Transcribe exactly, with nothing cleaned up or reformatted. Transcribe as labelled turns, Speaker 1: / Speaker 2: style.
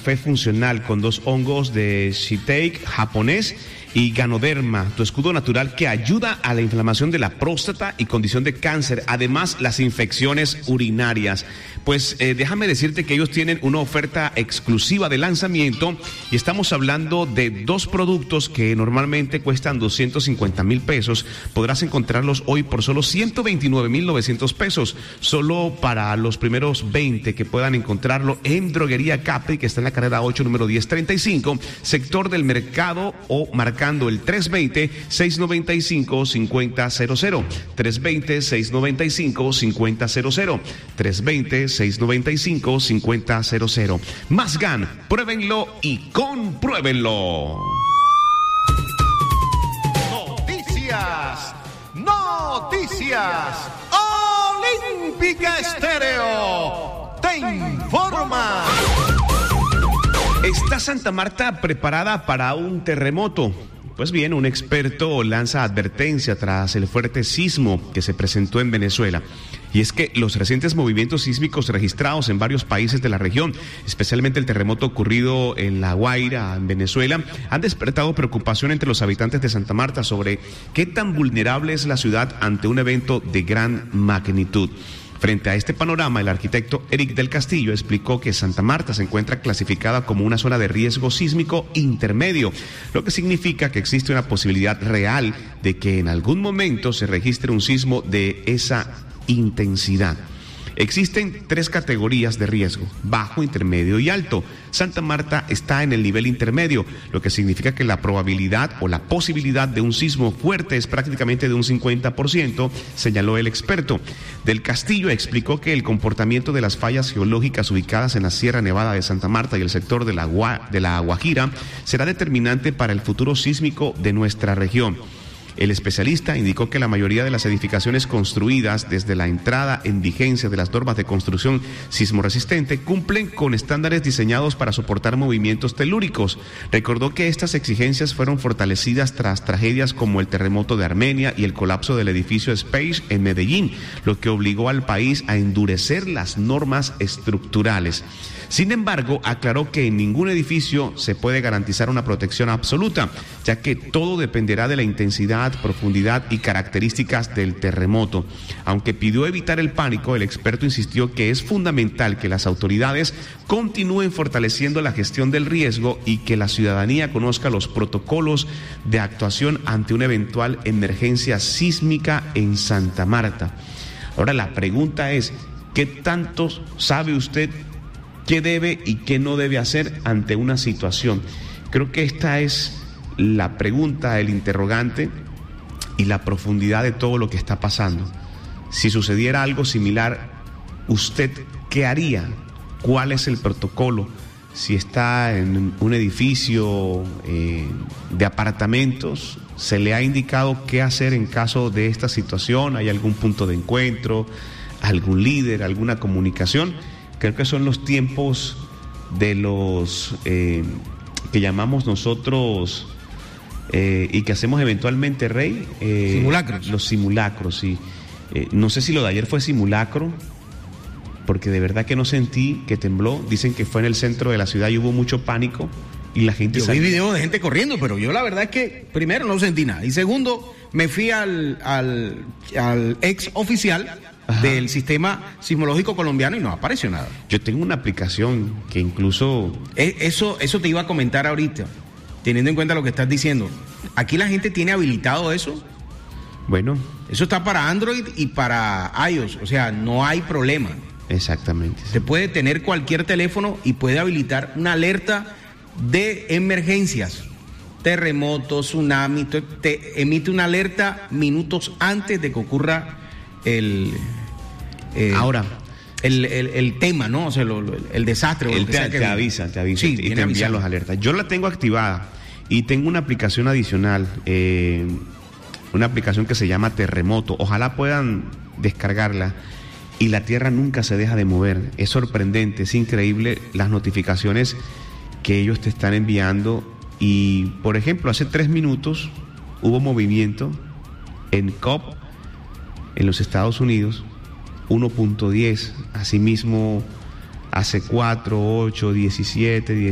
Speaker 1: café funcional con dos hongos de shiitake japonés y Ganoderma, tu escudo natural que ayuda a la inflamación de la próstata y condición de cáncer, además las infecciones urinarias. Pues eh, déjame decirte que ellos tienen una oferta exclusiva de lanzamiento y estamos hablando de dos productos que normalmente cuestan doscientos cincuenta mil pesos. Podrás encontrarlos hoy por solo ciento veintinueve mil novecientos pesos, solo para los primeros veinte que puedan encontrarlo en Droguería Capri, que está en la carrera ocho, número diez treinta y cinco, sector del mercado, o marcando el tres dos cero, seis nueve cinco, cinco cero cero cero, tres dos cero, seis nueve cinco, cinco cero cero cero, tres dos cero, seis nueve cinco, cinco cero cero cero. Más Gan, pruébenlo y compruébenlo.
Speaker 2: Noticias, noticias, Olímpica Estéreo te informa.
Speaker 1: ¿Está Santa Marta preparada para un terremoto? Pues bien, un experto lanza advertencia tras el fuerte sismo que se presentó en Venezuela. Y es que los recientes movimientos sísmicos registrados en varios países de la región, especialmente el terremoto ocurrido en La Guaira, en Venezuela, han despertado preocupación entre los habitantes de Santa Marta sobre qué tan vulnerable es la ciudad ante un evento de gran magnitud. Frente a este panorama, el arquitecto Eric del Castillo explicó que Santa Marta se encuentra clasificada como una zona de riesgo sísmico intermedio, lo que significa que existe una posibilidad real de que en algún momento se registre un sismo de esa intensidad. Existen tres categorías de riesgo: bajo, intermedio y alto. Santa Marta está en el nivel intermedio, lo que significa que la probabilidad o la posibilidad de un sismo fuerte es prácticamente de un cincuenta por ciento, señaló el experto. Del Castillo explicó que el comportamiento de las fallas geológicas ubicadas en la Sierra Nevada de Santa Marta y el sector de la, Gua- de la Guajira será determinante para el futuro sísmico de nuestra región. El especialista indicó que la mayoría de las edificaciones construidas desde la entrada en vigencia de las normas de construcción sismoresistente cumplen con estándares diseñados para soportar movimientos telúricos. Recordó que estas exigencias fueron fortalecidas tras tragedias como el terremoto de Armenia y el colapso del edificio Space en Medellín, lo que obligó al país a endurecer las normas estructurales. Sin embargo, aclaró que en ningún edificio se puede garantizar una protección absoluta, ya que todo dependerá de la intensidad, profundidad y características del terremoto. Aunque pidió evitar el pánico, el experto insistió que es fundamental que las autoridades continúen fortaleciendo la gestión del riesgo y que la ciudadanía conozca los protocolos de actuación ante una eventual emergencia sísmica en Santa Marta. Ahora la pregunta es, ¿qué tanto sabe usted qué debe y qué no debe hacer ante una situación? Creo que esta es la pregunta, el interrogante y la profundidad de todo lo que está pasando. Si sucediera algo similar, ¿usted qué haría? ¿Cuál es el protocolo? Si está en un edificio eh, de apartamentos, ¿se le ha indicado qué hacer en caso de esta situación? ¿Hay algún punto de encuentro, algún líder, alguna comunicación? Creo que son los tiempos de los eh, que llamamos nosotros eh, y que hacemos eventualmente, Rey. Eh,
Speaker 3: simulacros.
Speaker 1: Los simulacros, sí. Eh, no sé si lo de ayer fue simulacro, porque de verdad que no sentí que tembló. Dicen que fue en el centro de la ciudad y hubo mucho pánico y la gente...
Speaker 3: Yo
Speaker 1: salió.
Speaker 3: vi videos de gente corriendo, pero yo la verdad es que primero no sentí nada. Y segundo, me fui al, al, al ex oficial... Ajá. Del sistema sismológico colombiano y no apareció nada.
Speaker 1: Yo tengo una aplicación que incluso...
Speaker 3: Eso, eso te iba a comentar ahorita, teniendo en cuenta lo que estás diciendo. ¿Aquí la gente tiene habilitado eso?
Speaker 1: Bueno.
Speaker 3: Eso está para Android y para iOS, o sea, no hay problema.
Speaker 1: Exactamente.
Speaker 3: Se puede tener cualquier teléfono y puede habilitar una alerta de emergencias. Terremotos, tsunami, te, te emite una alerta minutos antes de que ocurra el... Eh,
Speaker 1: Ahora...
Speaker 3: El, el, el tema, ¿no? O sea, lo, lo, el desastre. O
Speaker 1: Él
Speaker 3: lo que
Speaker 1: te,
Speaker 3: sea que
Speaker 1: te avisa, te avisa
Speaker 3: sí,
Speaker 1: y te envía los alertas. Yo la tengo activada y tengo una aplicación adicional, eh, una aplicación que se llama Terremoto. Ojalá puedan descargarla y la tierra nunca se deja de mover. Es sorprendente, es increíble las notificaciones que ellos te están enviando. Y, por ejemplo, hace tres minutos hubo movimiento en Cobb, en los Estados Unidos, uno punto diez, asimismo hace cuatro, ocho, diecisiete, diecisiete